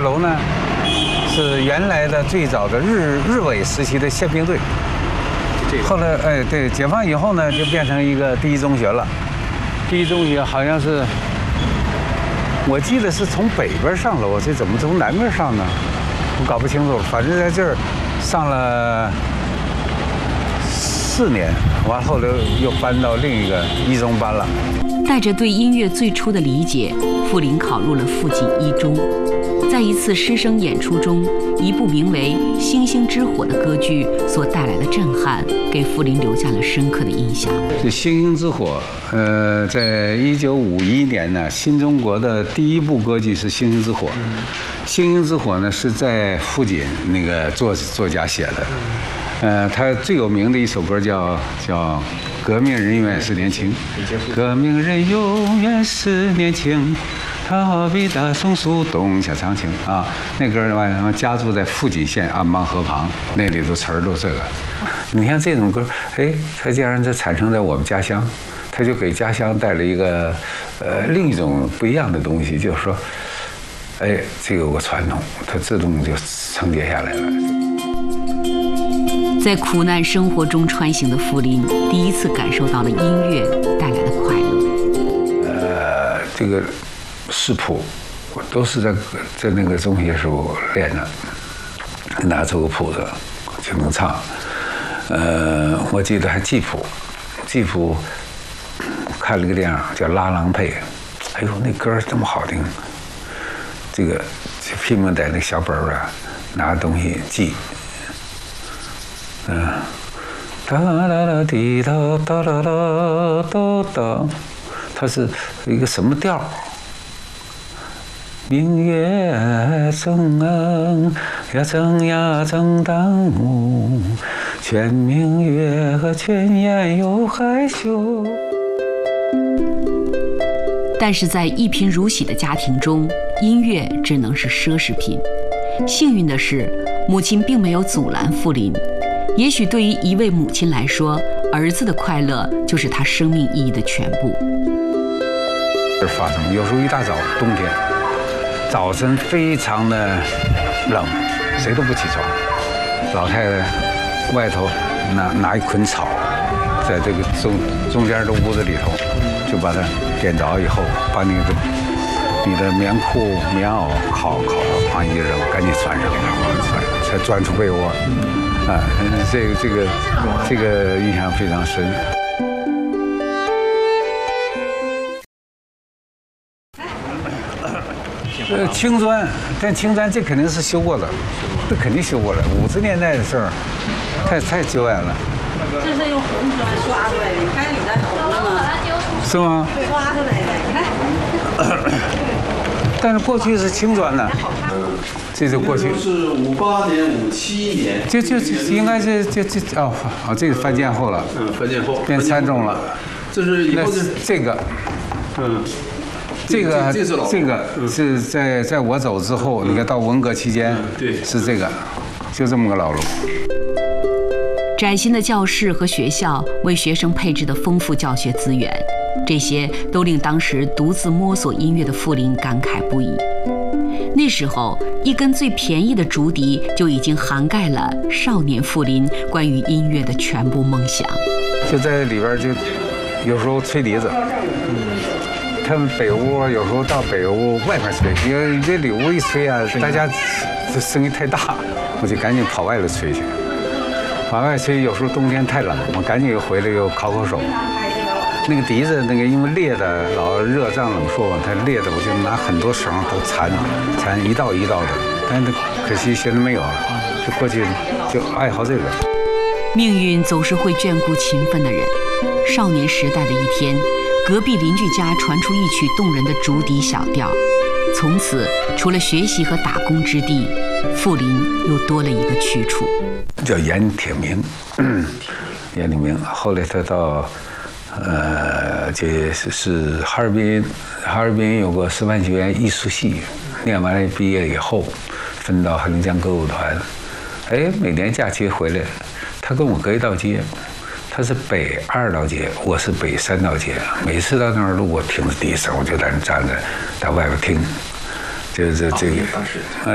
楼呢，是原来的最早的日伪时期的宪兵队。后来对，解放以后呢，就变成一个第一中学了。第一中学好像是，我记得是从北边上楼，这怎么从南边上呢？我搞不清楚。反正在这儿上了4年，完后来又搬到另一个一中班了。 带着对音乐最初的理解，傅林考入了附近一中。在一次师生演出中，一部名为《星星之火》的歌剧所带来的震撼，给傅林留下了深刻的印象。 这《星星之火》，在1951年呢，新中国的第一部歌剧是《星星之火》。《星星之火》呢是在附近那个作家写的。他最有名的一首歌叫《革命人永远是年轻》，革命人永远是年轻。他好比大松树，冬夏常青啊！那歌儿家住在富锦县安邦河旁，那里头词儿都这个。你看这种歌，它竟然产生在我们家乡，它就给家乡带来一个另一种不一样的东西，就是说，这个有个传统，它自动就承接下来了。 在苦难生活中穿行的傅林，第一次感受到了音乐带来的快乐。 这个视谱，我都是在那个中学时候练的，拿出个谱子就能唱。我记得还记谱看了个电影叫《拉郎配》，哎呦，那歌这么好听，这个就拼命在那小本儿啊拿东西记。哒啦啦滴哒哒啦啦哒哒，它是一个什么调？明月正呀正呀正当午，全明月和全烟又害羞。 但是在一贫如洗的家庭中，音乐只能是奢侈品。幸运的是，母亲并没有阻拦傅林。也许对于一位母亲来说，儿子的快乐就是他生命意义的全部。 发生有时候一大早冬天，早晨非常的冷，谁都不起床。老太太外头拿一捆草，在这个中间的屋子里头，就把它点着以后，把你的棉裤、棉袄烤到往一扔，赶紧穿上，才钻出被窝。这个印象非常深。青砖，但青砖这肯定是修过的，这肯定修过了。50年代的事儿，太久远了。 这是用红砖刷出来的，你看里边红了吗？ 是吗？ 刷出来的，你看。 但是过去是青砖呢。这就过去是58年、57年， 就应该是这个翻建后了， 翻建后变参中了。 这是以后这个，这个是在我走之后，你看到文革期间， 对， 是这个，就这么个老楼。 崭新的教室和学校为学生配置的丰富教学资源，这些都令当时独自摸索音乐的傅林感慨不已。那时候，一根最便宜的竹笛就已经涵盖了少年傅林关于音乐的全部梦想。 就在里边，就有时候吹笛子。他们北屋有时候到北屋外面吹，因为这里屋一吹啊，大家这声音太大，我就赶紧跑外头吹去。往外吹，有时候冬天太冷，我赶紧又回来又烤手。那个笛子，因为裂的老热胀冷缩，它裂的，我就拿很多绳都缠一道一道的。但是可惜现在没有了，就过去就爱好这个。 命运总是会眷顾勤奋的人。少年时代的一天，隔壁邻居家传出一曲动人的竹笛小调，从此除了学习和打工之地，傅林又多了一个去处， 叫严铁明。严铁明，后来他到。这是哈尔滨有个师范学院艺术系，念完了毕业以后，分到黑龙江歌舞团。每年假期回来，他跟我隔一道街，他是北2道街，我是北3道街。每次到那儿路过，停着笛声，我就在那站着，在外边听。这个